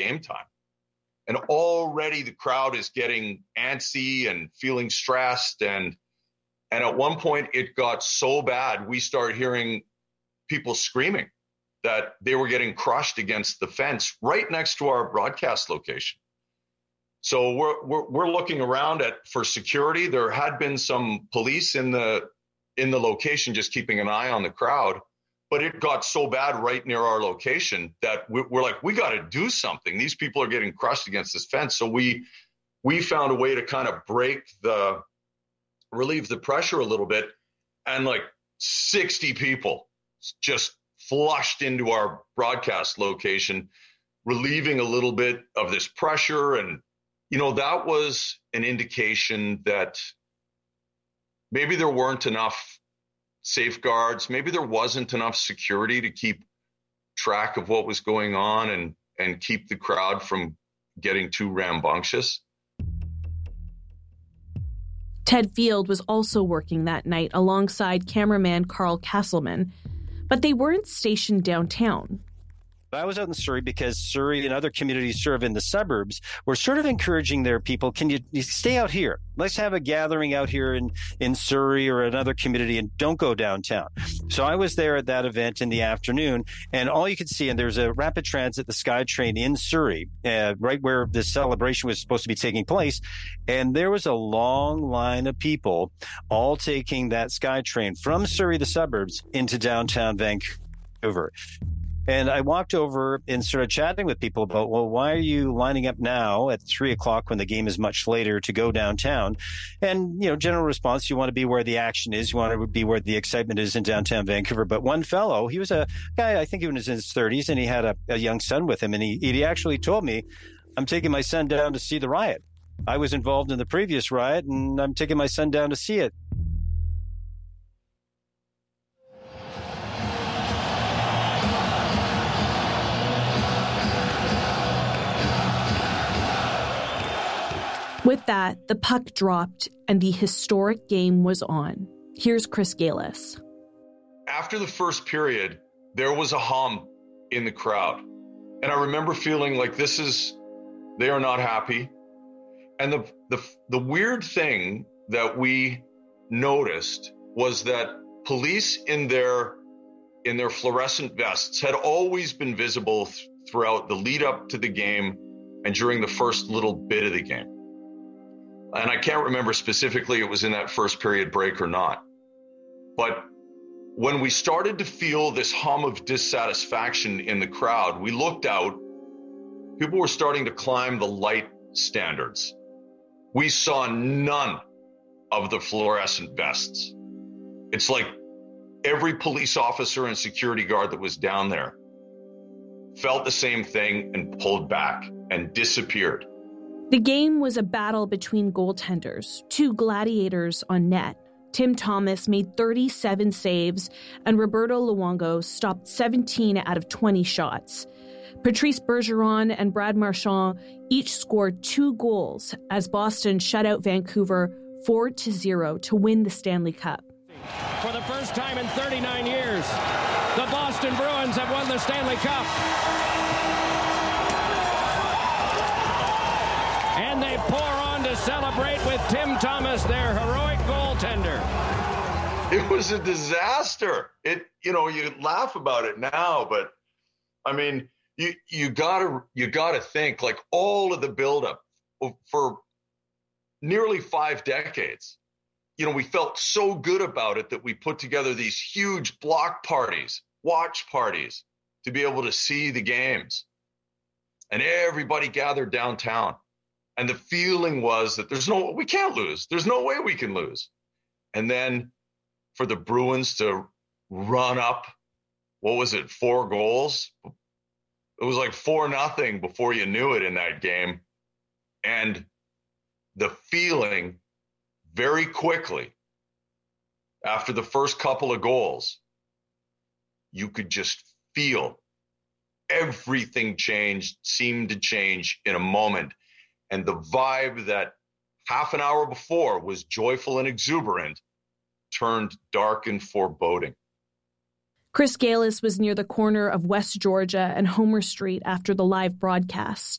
game time. And already the crowd is getting antsy and feeling stressed. And at one point it got so bad, we started hearing people screaming that they were getting crushed against the fence right next to our broadcast location. So we're looking around for security. There had been some police in the location just keeping an eye on the crowd, but it got so bad right near our location that we're like, we got to do something. These people are getting crushed against this fence. So we found a way to kind of relieve the pressure a little bit, and like 60 people just flushed into our broadcast location, relieving a little bit of this pressure. And, that was an indication that maybe there weren't enough safeguards. Maybe there wasn't enough security to keep track of what was going on and keep the crowd from getting too rambunctious. Ted Field was also working that night alongside cameraman Carl Castleman, but they weren't stationed downtown. I was out in Surrey because Surrey and other communities sort of in the suburbs were sort of encouraging their people, can you stay out here? Let's have a gathering out here in Surrey or another community and don't go downtown. So I was there at that event in the afternoon, and all you could see, and there's a rapid transit, the SkyTrain in Surrey, right where the celebration was supposed to be taking place. And there was a long line of people all taking that SkyTrain from Surrey, the suburbs, into downtown Vancouver. And I walked over and started chatting with people about, well, why are you lining up now at 3:00 when the game is much later to go downtown? And, general response, you want to be where the action is. You want to be where the excitement is in downtown Vancouver. But one fellow, he was a guy, I think he was in his 30s, and he had a young son with him. And he actually told me, I'm taking my son down to see the riot. I was involved in the previous riot, and I'm taking my son down to see it. With that, the puck dropped and the historic game was on. Here's Chris Galis. After the first period, there was a hum in the crowd. And I remember feeling like they are not happy. And the weird thing that we noticed was that police in their fluorescent vests had always been visible throughout the lead up to the game and during the first little bit of the game. And I can't remember specifically it was in that first period break or not. But when we started to feel this hum of dissatisfaction in the crowd, we looked out. People were starting to climb the light standards. We saw none of the fluorescent vests. It's like every police officer and security guard that was down there felt the same thing and pulled back and disappeared. The game was a battle between goaltenders, two gladiators on net. Tim Thomas made 37 saves, and Roberto Luongo stopped 17 out of 20 shots. Patrice Bergeron and Brad Marchand each scored 2 goals as Boston shut out Vancouver 4-0 to win the Stanley Cup. For the first time in 39 years, the Boston Bruins have won the Stanley Cup. And they pour on to celebrate with Tim Thomas, their heroic goaltender. It was a disaster. You laugh about it now, but I mean, you gotta think, like, all of the buildup for nearly 5 decades. We felt so good about it that we put together these huge block parties, watch parties, to be able to see the games. And everybody gathered downtown. And the feeling was that we can't lose. There's no way we can lose. And then for the Bruins to run up, 4 goals? It was like 4-0 before you knew it in that game. And the feeling very quickly after the first couple of goals, you could just feel everything seemed to change in a moment. And the vibe that half an hour before was joyful and exuberant turned dark and foreboding. Chris Galis was near the corner of West Georgia and Homer Street after the live broadcast.